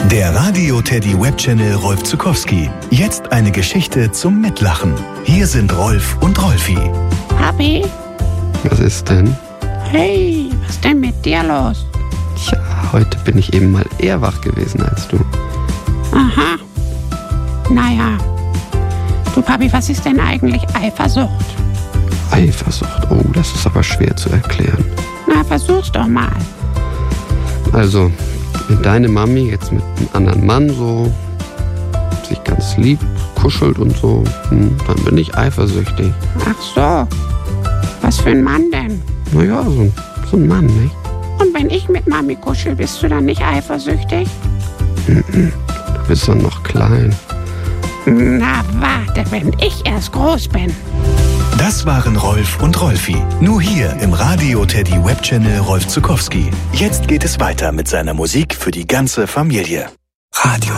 Der Radio Teddy Webchannel Rolf Zuckowski. Jetzt eine Geschichte zum Mitlachen. Hier sind Rolf und Rolfi. Papi? Was ist denn? Hey, was ist denn mit dir los? Tja, heute bin ich eben mal eher wach gewesen als du. Aha. Naja. Du Papi, was ist denn eigentlich Eifersucht? Eifersucht? Oh, das ist aber schwer zu erklären. Na, versuch's doch mal. Also, wenn deine Mami jetzt mit einem anderen Mann so sich ganz lieb kuschelt und so, dann bin ich eifersüchtig. Ach so. Was für ein Mann denn? Naja, so ein Mann, nicht? Und wenn ich mit Mami kuschel, bist du dann nicht eifersüchtig? Du bist doch noch klein. Na, warte, wenn ich erst groß bin. Das waren Rolf und Rolfi. Nur hier im Radio Teddy Webchannel Rolf Zuckowski. Jetzt geht es weiter mit seiner Musik für die ganze Familie. Radio